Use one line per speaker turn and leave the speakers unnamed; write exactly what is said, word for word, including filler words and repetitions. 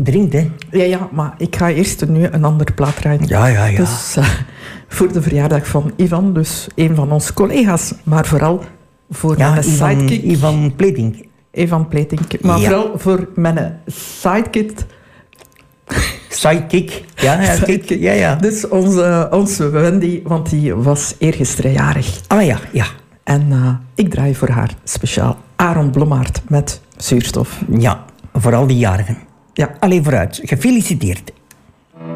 drinkt, hè.
Ja, ja, maar ik ga eerst nu een ander plaat draaien.
Ja, ja, ja.
Dus uh, voor de verjaardag van Ivan, dus een van onze collega's, maar vooral voor
ja,
mijn
Ivan,
sidekick.
Ivan Pletink.
Ivan Pletink. Maar ja. vooral voor mijn sidekick.
Sidekick. Ja, ja, sidekick. ja, ja.
Dus onze, onze Wendy, want die was eergisteren jarig.
Ah ja, ja.
En uh, ik draai voor haar speciaal Aaron Blommaert met Zuurstof.
Ja, voor al die jarigen.
Ja.
Allee, vooruit. Gefeliciteerd.